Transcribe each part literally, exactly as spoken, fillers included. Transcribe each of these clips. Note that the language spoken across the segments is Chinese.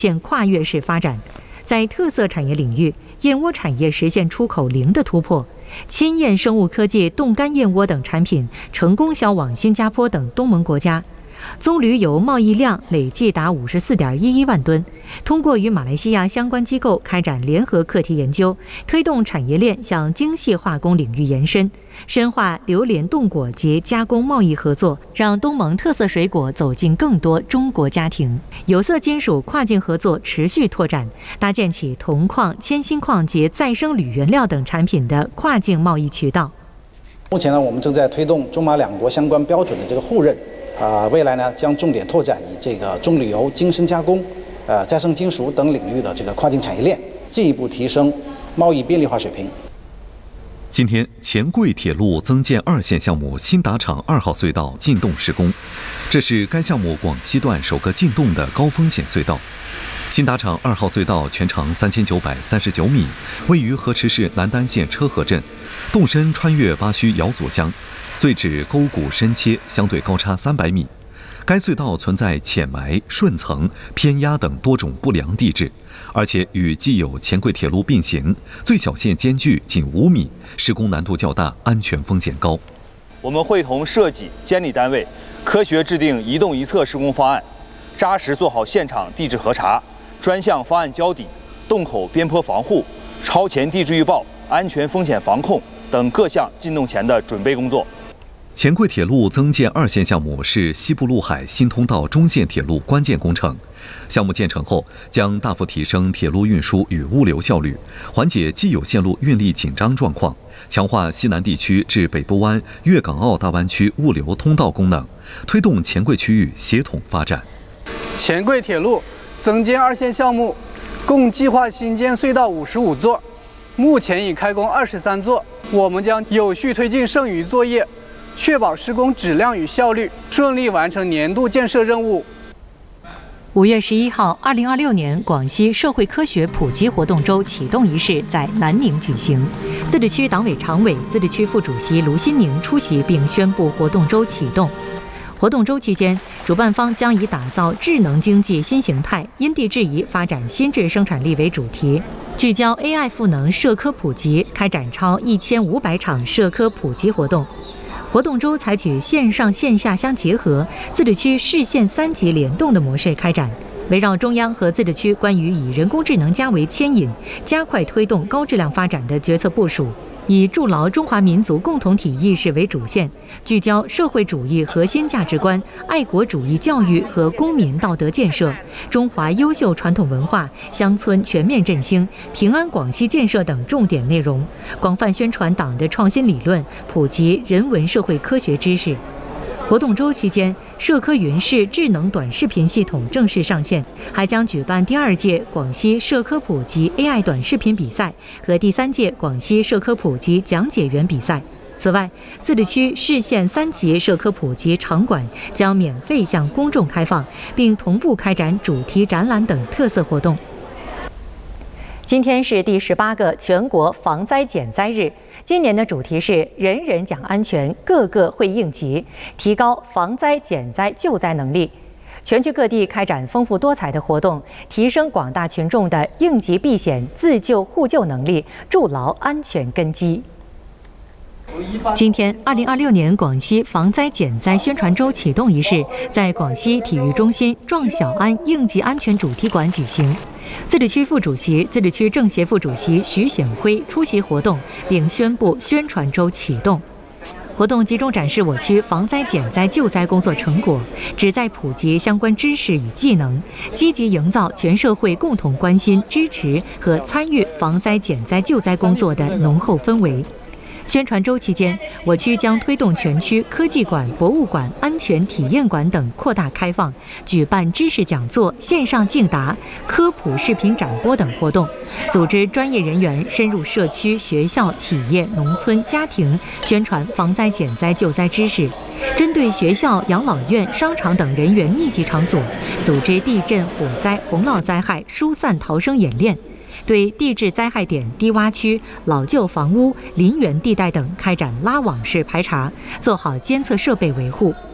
现跨越式发展，在特色产业领域，燕窝产业实现出口零的突破。千燕生物科技冻干燕窝等产品成功销往新加坡等东盟国家。棕榈油贸易量累计达五十四点一一万吨。通过与马来西亚相关机构开展联合课题研究，推动产业链向精细化工领域延伸，深化榴莲冻果及加工贸易合作，让东盟特色水果走进更多中国家庭。有色金属跨境合作持续拓展，搭建起铜矿、铅锌矿及再生铝原料等产品的跨境贸易渠道。 目前呢，我们正在推动中马两国相关标准的这个互认。啊、呃，未来呢，将重点拓展以这个棕榈油精深加工、呃再生金属等领域的这个跨境产业链，进一步提升贸易便利化水平。 今天，钱柜铁路增建二线项目新达厂二号隧道进洞施工，这是该项目广西段首个进洞的高风险隧道。新达厂二号隧道全长三千九百三十九米，位于河池市南丹县车河镇，洞深穿越巴须瑶左乡，隧址沟谷深切，相对高差三百米。该隧道存在浅埋、顺层、偏压等多种不良地质，而且与既有钱柜铁路并行，最小线间距仅五米，施工难度较大，安全风险高。 我们会同设计、监理单位科学制定一洞一测施工方案，扎实做好现场地质核查、专项方案交底、洞口边坡防护、超前地质预报、安全风险防控等各项进洞前的准备工作。 钱柜铁路增建二线项目是西部陆海新通道中线铁路关键工程。项目建成后，将大幅提升铁路运输与物流效率，缓解既有线路运力紧张状况，强化西南地区至北部湾、粤港澳大湾区物流通道功能，推动钱柜区域协同发展。 钱柜铁路增建二线项目，共计划新建隧道五十五座，目前已开工二十三座。我们将有序推进剩余作业，确保施工质量与效率，顺利完成年度建设任务。 五月十一号，二零二六年广西社会科学普及活动周启动仪式在南宁举行。自治区党委常委、自治区副主席卢新宁出席并宣布活动周启动。活动周期间，主办方将以打造智能经济新形态、因地制宜发展新质生产力为主题，聚焦 A I 赋能社科普及，开展超一千五百场社科普及活动。活动周采取线上线下相结合、自治区市县三级联动的模式开展，围绕中央和自治区关于以人工智能加为牵引，加快推动高质量发展的决策部署，以筑牢中华民族共同体意识为主线，聚焦社会主义核心价值观、爱国主义教育和公民道德建设、中华优秀传统文化、乡村全面振兴、平安广西建设等重点内容，广泛宣传党的创新理论，普及人文社会科学知识。活动周期间，社科云视智能短视频系统正式上线，还将举办第二届广西社科普及 A I 短视频比赛和第三届广西社科普及讲解员比赛。此外，自治区市县三级社科普及场馆将免费向公众开放，并同步开展主题展览等特色活动。今天是第十八个全国防灾减灾日，今年的主题是人人讲安全，个个会应急，提高防灾减灾救灾能力。全区各地开展丰富多彩的活动，提升广大群众的应急避险、自救互救能力，筑牢安全根基。今天，二零二六年广西防灾减灾宣传周启动仪式在广西体育中心壮小安应急安全主题馆举行。自治区副主席、自治区政协副主席徐显辉出席活动，并宣布宣传周启动。活动集中展示我区防灾减灾救灾工作成果，旨在普及相关知识与技能，积极营造全社会共同关心、支持和参与防灾减灾救灾工作的浓厚氛围。宣传周期间，我区将推动全区科技馆、博物馆、安全体验馆等扩大开放，举办知识讲座、线上竞答、科普视频展播等活动，组织专业人员深入社区、学校、企业、农村、家庭，宣传防灾减灾救灾知识。针对学校、养老院、商场等人员密集场所，组织地震、火灾、洪涝灾害疏散逃生演练。对地质灾害点、低洼区、老旧房屋、林园地带等开展拉网式排查，做好监测设备维护。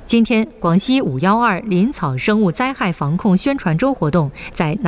今天，广西五幺二林草生物灾害防控宣传周活动在